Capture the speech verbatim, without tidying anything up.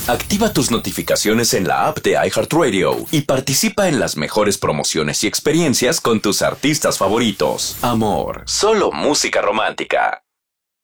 Activa tus notificaciones en la app de iHeartRadio y participa en las mejores promociones y experiencias con tus artistas favoritos. Amor, solo música romántica.